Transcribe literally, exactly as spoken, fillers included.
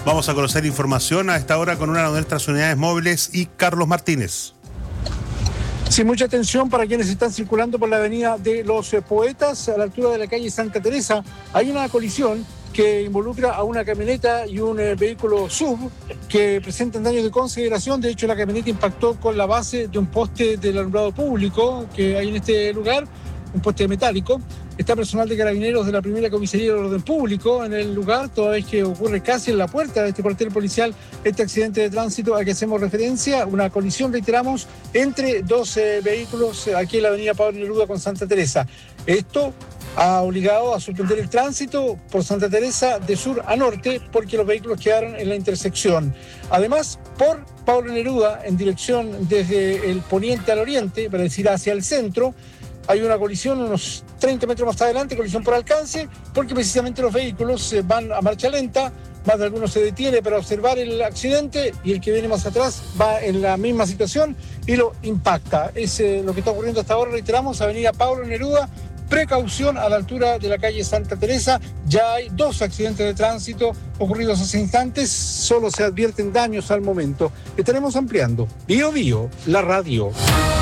Vamos a conocer información a esta hora con una de nuestras unidades móviles y Carlos Martínez. Sí, mucha atención para quienes están circulando por la avenida de los Poetas, a la altura de la calle Santa Teresa. Hay una colisión que involucra a una camioneta y un eh, vehículo S U V que presentan daños de consideración. De hecho, la camioneta impactó con la base de un poste del alumbrado público que hay en este lugar, un poste metálico. Está personal de Carabineros de la primera comisaría de orden público en el lugar, toda vez que ocurre casi en la puerta de este cuartel policial este accidente de tránsito al que hacemos referencia, una colisión, reiteramos, entre dos eh, vehículos aquí en la avenida Pablo Neruda con Santa Teresa. Esto ha obligado a suspender el tránsito por Santa Teresa de sur a norte porque los vehículos quedaron en la intersección. Además, por Pablo Neruda, en dirección desde el poniente al oriente, para decir hacia el centro, hay una colisión unos treinta metros más adelante, colisión por alcance, porque precisamente los vehículos van a marcha lenta, más de algunos se detiene para observar el accidente y el que viene más atrás va en la misma situación y lo impacta. Es eh, lo que está ocurriendo hasta ahora, reiteramos, avenida Pablo Neruda, precaución a la altura de la calle Santa Teresa. Ya hay dos accidentes de tránsito ocurridos hace instantes, solo se advierten daños al momento. Estaremos ampliando. Bio Bio, la radio.